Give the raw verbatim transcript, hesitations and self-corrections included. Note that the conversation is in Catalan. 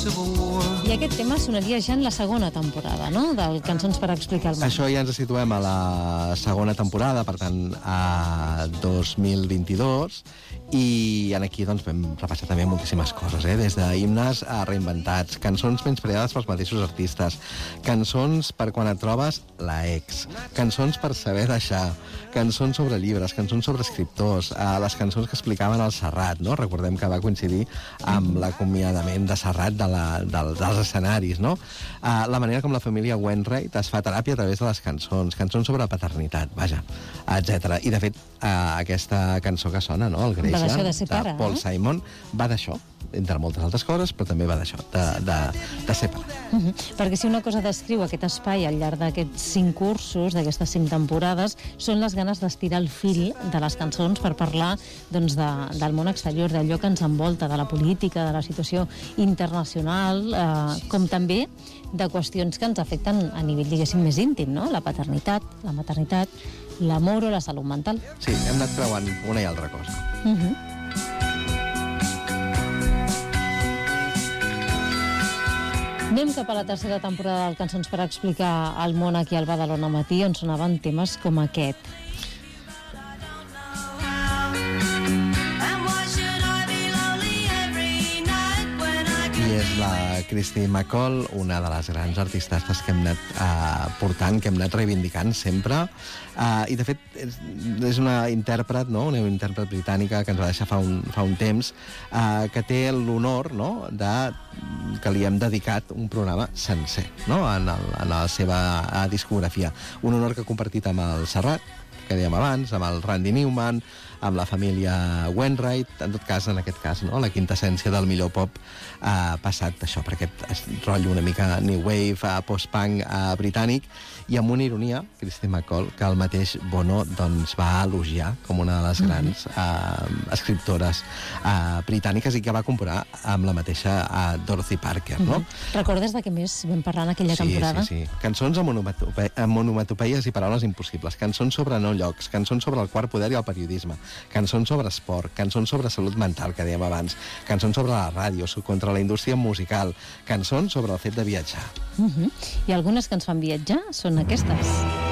I aquest tema sonaria ja en la segona temporada, no?, del Cançons per explicar el món. Això ja ens situem a la segona temporada, per tant, a dos mil vint-i-dos, i aquí doncs, vam repassar també moltíssimes coses, eh? Des d'himnes a reinventats, cançons menyspreades pels mateixos artistes, cançons per quan et trobes la ex, cançons per saber deixar, cançons sobre llibres, cançons sobre escriptors, eh, les cançons que explicaven el Serrat, no? Recordem que va coincidir amb l'acomiadament de Serrat de la, de, dels escenaris, no? Eh, la manera com la família Wainwright es fa teràpia a través de les cançons, cançons sobre paternitat, vaja, etcètera. I, de fet, eh, aquesta cançó que sona, no?, el Greix, Va d'això de ser pare, Paul eh? Simon, va d'això, entre moltes altres coses, però també va d'això, de, de, de ser pare. Uh -huh. Perquè si una cosa descriu aquest espai al llarg d'aquests cinc cursos, d'aquestes cinc temporades, són les ganes d'estirar el fil de les cançons per parlar, doncs, de, del món exterior, d'allò que ens envolta, de la política, de la situació internacional, eh, com també de qüestions que ens afecten a nivell, diguéssim, més íntim, no? La paternitat, la maternitat, l'amor o la salut mental. Sí, hem anat creuant una i altra cosa. Uh -huh. Anem cap a la tercera temporada del Cançons per explicar el món aquí al Badalona Matí, on sonaven temes com aquest. I és la Christy McCall, una de les grans artistes que hem anat uh, portant, que hem anat reivindicant sempre. Uh, I, de fet, és, és una intèrpret, no?, una intèrpret britànica que ens va deixar fa un, fa un temps, uh, que té l'honor, no?, de, que li hem dedicat un programa sencer, no?, en, el, en la seva uh, discografia. Un honor que ha compartit amb el Serrat, que dèiem abans, amb el Randy Newman, amb la família Wainwright, en tot cas, en aquest cas, no?, la quintessència del millor pop ha passat això, per aquest rotllo una mica new wave, post-punk britànic, i amb una ironia, Christy McCall, que el mateix Bono doncs, va elogiar com una de les grans uh, escriptores uh, britàniques i que va comparar amb la mateixa uh, Dorothy Parker, no? Mm-hmm. Recordes de què més vam parlar en aquella sí, temporada? Sí, sí, cançons amb, onomatope amb onomatopeies i paraules impossibles, cançons sobre no llocs, cançons sobre el quart poder i el periodisme, cançons sobre esport, cançons sobre salut mental, que dèiem abans, cançons sobre la ràdio, contra la indústria musical, cançons sobre el fet de viatjar. Uh-huh. I algunes que ens fan viatjar són aquestes.